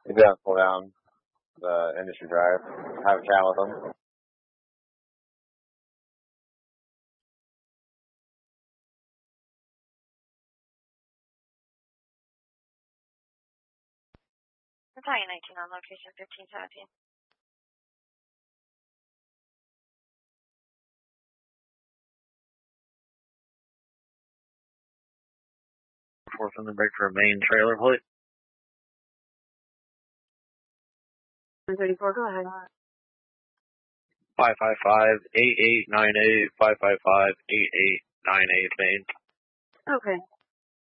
He's going to pull down the industry drive. Have a chat with him. Battalion 19 on location 1517. Fourth on the break for a main trailer plate. 134, go ahead. 555-8898, 555-8898 main. Okay.